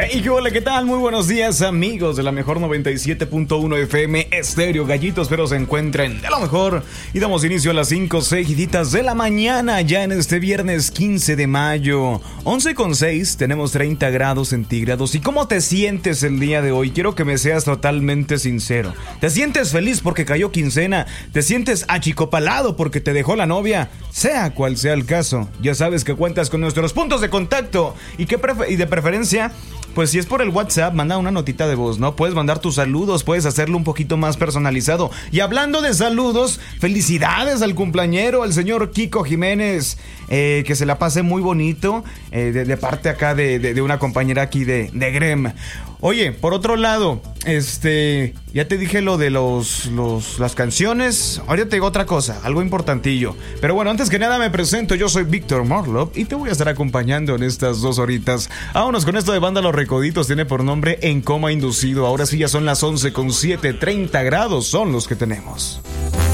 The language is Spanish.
Hey, hola, ¿qué tal? Muy buenos días, amigos de la mejor 97.1 FM Estéreo Gallitos. Espero se encuentren de lo mejor. Y damos inicio a las 5 seguiditas de la mañana, ya en este viernes 15 de mayo. 11:06, tenemos 30 grados centígrados. ¿Y cómo te sientes el día de hoy? Quiero que me seas totalmente sincero. ¿Te sientes feliz porque cayó quincena? ¿Te sientes achicopalado porque te dejó la novia? Sea cual sea el caso, ya sabes que cuentas con nuestros puntos de contacto. Y de preferencia, pues si es por el WhatsApp, manda una notita de voz, ¿no? Puedes mandar tus saludos, puedes hacerlo un poquito más personalizado. Y hablando de saludos, felicidades al cumpleañero, al señor Kiko Jiménez. Que se la pase muy bonito, de parte acá de una compañera aquí de Grem. Oye, por otro lado, ya te dije lo de las canciones. Ahora te digo otra cosa, algo importantillo. Pero bueno, antes que nada me presento, yo soy Víctor Morlov y te voy a estar acompañando en estas 2 horitas. Vámonos con esto de banda Los Recoditos, tiene por nombre En Coma Inducido. Ahora sí ya son las 11:07, 30 grados son los que tenemos.